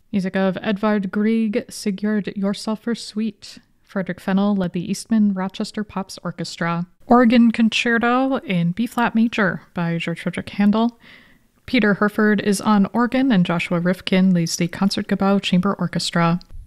Music of Edvard Grieg, Sigurd Jorsalfur Suite. Frederick Fennell led the Eastman Rochester Pops Orchestra. Organ Concerto in B-flat major by George Frederick Handel. Peter Herford is on organ, and Joshua Rifkin leads the Concertgebouw Chamber Orchestra.